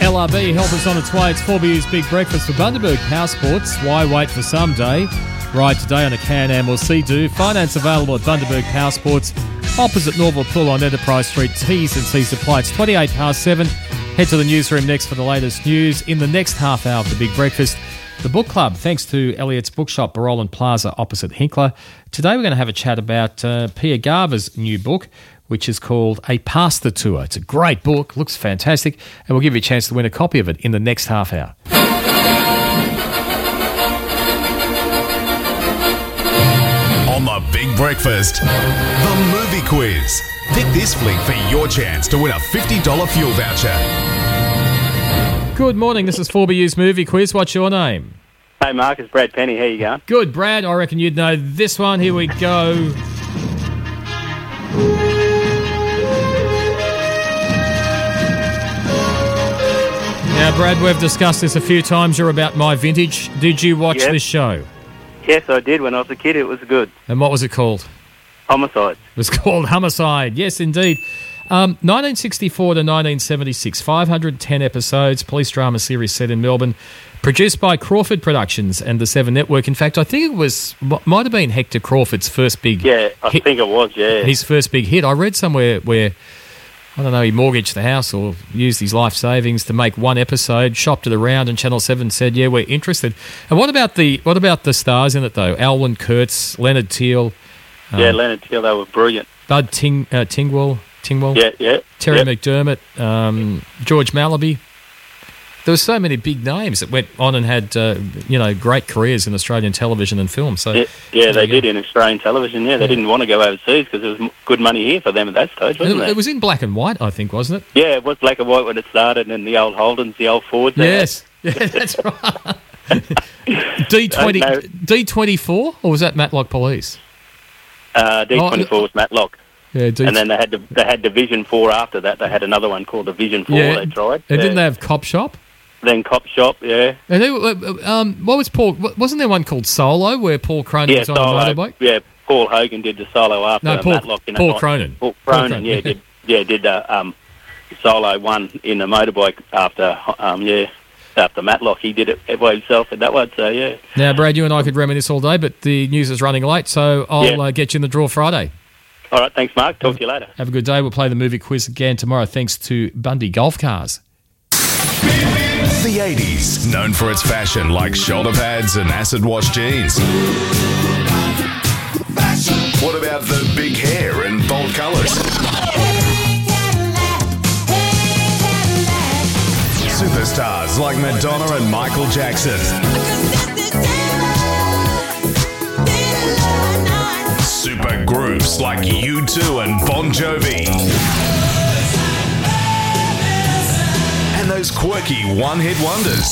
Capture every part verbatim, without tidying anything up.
L R B, help us on its way. It's four B U's Big Breakfast for Bundaberg Power Sports. Why wait for someday? Ride today on a Can-Am or Sea-Doo. Finance available at Bundaberg Power Sports, opposite Norval Pool on Enterprise Street. T's and C's apply. It's twenty-eight past seven. Head to the newsroom next for the latest news. In the next half hour of the Big Breakfast, the book club, thanks to Elliott's Bookshop, Barolan Plaza, opposite Hinkler. Today we're going to have a chat about uh, Pia Garver's new book, which is called A Pasta Tour. It's a great book, looks fantastic, and we'll give you a chance to win a copy of it in the next half hour. On the Big Breakfast, the movie quiz. Pick this flick for your chance to win a fifty dollars fuel voucher. Good morning, this is four B U's movie quiz. What's your name? Hey Mark, it's Brad Penny. How you going? Good, Brad. I reckon you'd know this one. Here we go. Now, Brad, we've discussed this a few times. You're about my vintage. Did you watch Yep. this show? Yes, I did. When I was a kid, it was good. And what was it called? Homicide. It was called Homicide. Yes, indeed. Um, nineteen sixty-four to nineteen seventy-six, five hundred ten episodes, police drama series set in Melbourne, produced by Crawford Productions and the Seven Network. In fact, I think it was might have been Hector Crawford's first big Yeah, I hit, think it was, yeah. his first big hit. I read somewhere where, I don't know, he mortgaged the house or used his life savings to make one episode, shopped it around, and Channel seven said, yeah, we're interested. And what about the what about the stars in it, though? Alwyn Kurtz, Leonard Teal. Um, yeah, Leonard Teal, they were brilliant. Bud Ting, uh, Tingwell. Tingwell. Yeah, yeah. Terry yep. McDermott, um, George Malaby. There were so many big names that went on and had, uh, you know, great careers in Australian television and film. So Yeah, yeah they go. did in Australian television, yeah. They Yeah. didn't want to go overseas because there was m- good money here for them at that stage, wasn't it, it? it was in black and white, I think, wasn't it? Yeah, it was black and white when it started, and the old Holdens, the old Fords. they Yes, yeah, that's right. D twenty, Uh, no. D twenty-four, or was that Matlock Police? had. Uh, D twenty-four Oh, was Matlock. Yeah, D- And then they had the, they had Division four after that. They had another one called Division four yeah. they tried. And yeah. didn't they have Cop Shop? Then Cop Shop, yeah. And they, uh, um, what was Paul? Wasn't there one called Solo where Paul Cronin Yeah, was on solo. a motorbike? Yeah, Paul Hogan did the solo after No, Paul- Matlock. In a Paul night. Cronin. Paul Paul Cronin, Cronin, yeah, yeah. did yeah did uh, um solo one in the motorbike after um yeah after Matlock. He did it by himself in that one. So yeah. Now, Brad, you and I could reminisce all day, but the news is running late, so I'll Yeah. uh, get you in the draw Friday. All right, thanks, Mark. Talk to you later. Have a good day. We'll play the movie quiz again tomorrow thanks to Bundy Golf Cars. The eighties, known for its fashion like shoulder pads and acid wash jeans. What about the big hair and bold colours? Superstars like Madonna and Michael Jackson. Super groups like U two and Bon Jovi. And those quirky one-hit wonders.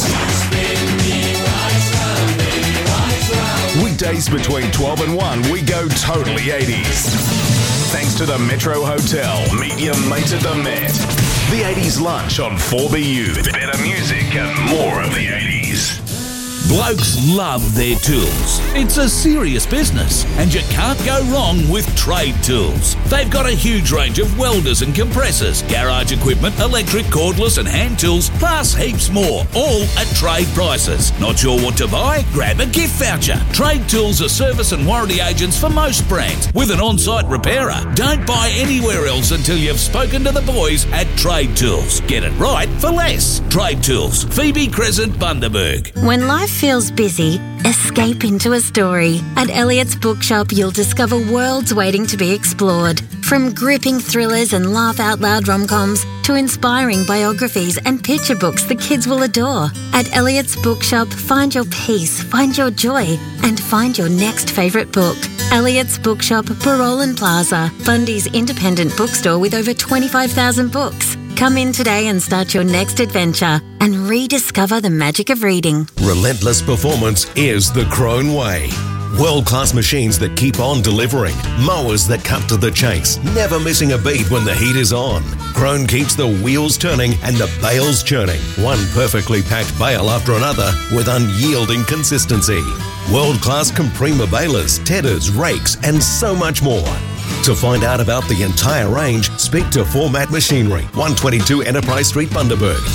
Weekdays between twelve and one, we go totally eighties. Thanks to the Metro Hotel, meet your mates at the Met. The eighties lunch on four B U. Better music and more of the eighties. Blokes love their tools. It's a serious business, and you can't go wrong with Trade Tools. They've got a huge range of welders and compressors, garage equipment, electric, cordless and hand tools, plus heaps more, all at trade prices. Not sure what to buy? Grab a gift voucher. Trade Tools are service and warranty agents for most brands, with an on-site repairer. Don't buy anywhere else until you've spoken to the boys at Trade Tools. Get it right for less. Trade Tools, Phoebe Crescent, Bundaberg. When life feels busy, escape into a story. At Elliott's Bookshop, you'll discover worlds waiting to be explored. From gripping thrillers and laugh-out-loud rom-coms to inspiring biographies and picture books the kids will adore. At Elliott's Bookshop, find your peace, find your joy, and find your next favourite book. Elliott's Bookshop, Barolan Plaza, Bundy's independent bookstore with over twenty-five thousand books. Come in today and start your next adventure and rediscover the magic of reading. Relentless performance is the Crone way. World-class machines that keep on delivering. Mowers that cut to the chase, never missing a beat when the heat is on. Crone keeps the wheels turning and the bales churning. One perfectly packed bale after another with unyielding consistency. World-class Comprima balers, tedders, rakes and so much more. To find out about the entire range, speak to Format Machinery, one twenty-two Enterprise Street, Bundaberg.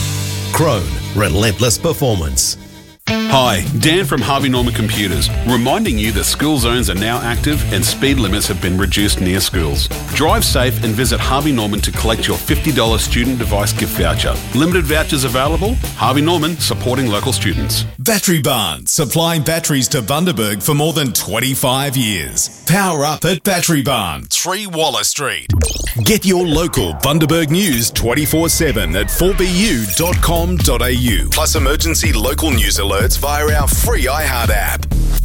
Crone, relentless performance. Hi, Dan from Harvey Norman Computers, reminding you that school zones are now active and speed limits have been reduced near schools. Drive safe and visit Harvey Norman to collect your fifty dollars student device gift voucher. Limited vouchers available. Harvey Norman, supporting local students. Battery Barn, supplying batteries to Bundaberg for more than twenty-five years. Power up at Battery Barn, three Waller Street. Get your local Bundaberg news twenty-four seven at four b u dot com dot a u. Plus emergency local news alerts via our free iHeart app.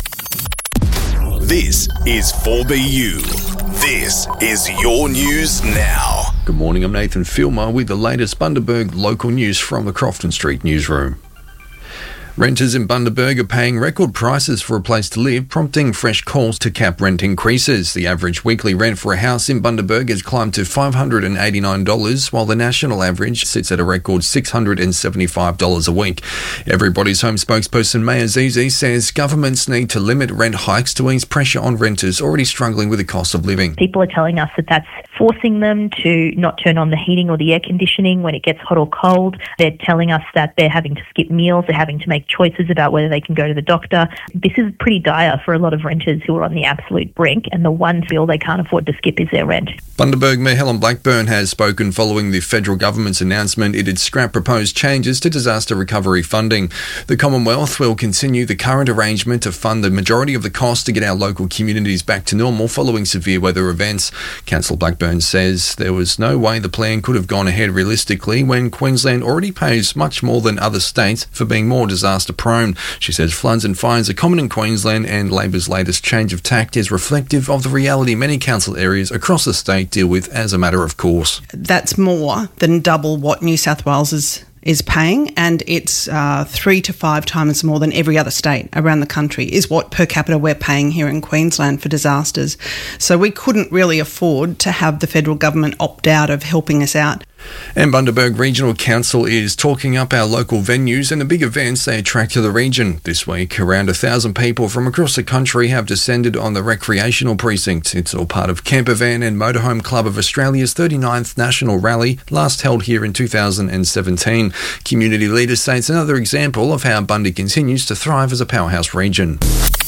This is four B U. This is your news now. Good morning, I'm Nathan Filmer with the latest Bundaberg local news from the Crofton Street newsroom. Renters in Bundaberg are paying record prices for a place to live, prompting fresh calls to cap rent increases. The average weekly rent for a house in Bundaberg has climbed to five hundred eighty-nine dollars, while the national average sits at a record six hundred seventy-five dollars a week. Everybody's Home spokesperson Maya Zizi says governments need to limit rent hikes to ease pressure on renters already struggling with the cost of living. People are telling us that that's forcing them to not turn on the heating or the air conditioning when it gets hot or cold. They're telling us that they're having to skip meals, they're having to make choices about whether they can go to the doctor. This is pretty dire for a lot of renters who are on the absolute brink, and the one feel they can't afford to skip is their rent. Bundaberg Mayor Helen Blackburn has spoken following the federal government's announcement it'd scrap proposed changes to disaster recovery funding. The Commonwealth will continue the current arrangement to fund the majority of the cost to get our local communities back to normal following severe weather events. Councillor Blackburn says there was no way the plan could have gone ahead realistically when Queensland already pays much more than other states for being more disaster prone. She says floods and fires are common in Queensland, and Labor's latest change of tact is reflective of the reality many council areas across the state deal with as a matter of course. That's more than double what New South Wales is is paying, and it's uh, three to five times more than every other state around the country is what per capita we're paying here in Queensland for disasters. So we couldn't really afford to have the federal government opt out of helping us out. And Bundaberg Regional Council is talking up our local venues and the big events they attract to the region. This week, around a thousand people from across the country have descended on the recreational precinct. It's all part of Campervan and Motorhome Club of Australia's thirty-ninth National Rally, last held here in two thousand seventeen. Community leaders say it's another example of how Bundy continues to thrive as a powerhouse region.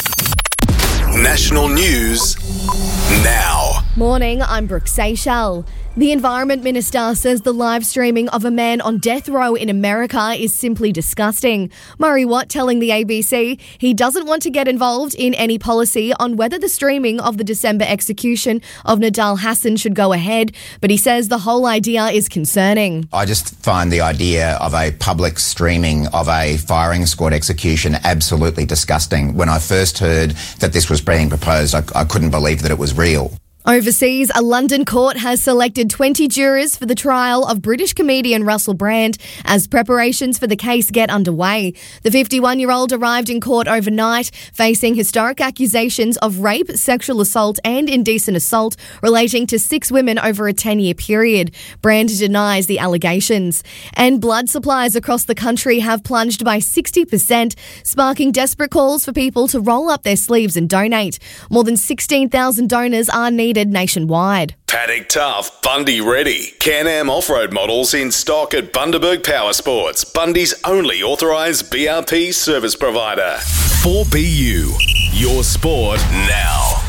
National news now. Morning, I'm Brooke Seychelles. The Environment Minister says the live streaming of a man on death row in America is simply disgusting. Murray Watt telling the A B C he doesn't want to get involved in any policy on whether the streaming of the December execution of Nidal Hasan should go ahead, but he says the whole idea is concerning. I just find the idea of a public streaming of a firing squad execution absolutely disgusting. When I first heard that this was being proposed, I, I couldn't believe that it was real. Overseas, a London court has selected twenty jurors for the trial of British comedian Russell Brand as preparations for the case get underway. The fifty-one-year-old arrived in court overnight, facing historic accusations of rape, sexual assault and indecent assault relating to six women over a ten-year period. Brand denies the allegations. And blood supplies across the country have plunged by sixty percent, sparking desperate calls for people to roll up their sleeves and donate. More than sixteen thousand donors are needed nationwide. Paddock Tough, Bundy ready. Can-Am off-road models in stock at Bundaberg Power Sports, Bundy's only authorised B R P service provider. four B U, your sport now.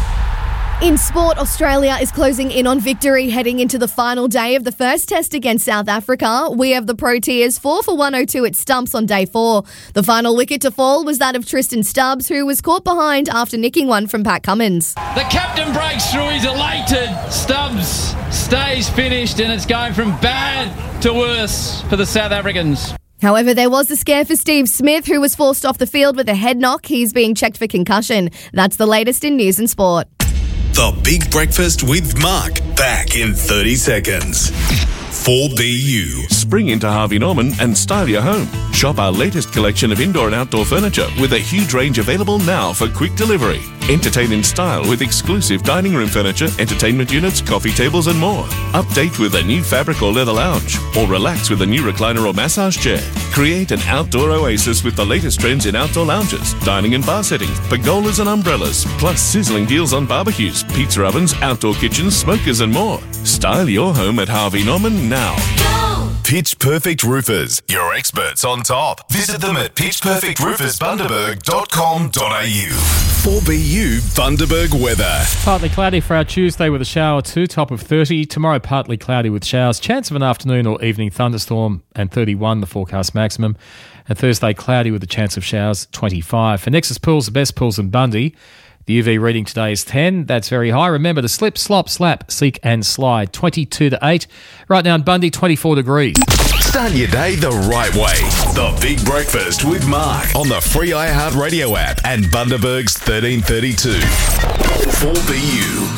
In sport, Australia is closing in on victory heading into the final day of the first test against South Africa. We have the Proteas four for one oh two at stumps on day four. The final wicket to fall was that of Tristan Stubbs, who was caught behind after nicking one from Pat Cummins. The captain breaks through, he's elated. Stubbs stays finished, and it's going from bad to worse for the South Africans. However, there was a scare for Steve Smith, who was forced off the field with a head knock. He's being checked for concussion. That's the latest in news and sport. The Big Breakfast with Mark, back in thirty seconds. four B U. Spring into Harvey Norman and style your home. Shop our latest collection of indoor and outdoor furniture with a huge range available now for quick delivery. Entertain in style with exclusive dining room furniture, entertainment units, coffee tables and more. Update with a new fabric or leather lounge, or relax with a new recliner or massage chair. Create an outdoor oasis with the latest trends in outdoor lounges, dining and bar settings, pergolas and umbrellas, plus sizzling deals on barbecues, pizza ovens, outdoor kitchens, smokers and more. Style your home at Harvey Norman now. Go! Pitch Perfect Roofers, your experts on top. Visit them at pitch perfect roofers bundaberg dot com dot a u. four B U Bundaberg weather. Partly cloudy for our Tuesday with a shower too, top of thirty. Tomorrow partly cloudy with showers. Chance of an afternoon or evening thunderstorm and thirty-one, the forecast maximum. And Thursday cloudy with a chance of showers, twenty-five. For Nexus Pools, the best pools in Bundy. The U V reading today is ten. That's very high. Remember to slip, slop, slap, seek and slide. twenty-two to eight. Right now in Bundy, twenty-four degrees. Start your day the right way. The Big Breakfast with Mark on the free iHeartRadio app and Bundaberg's thirteen thirty-two. four B U.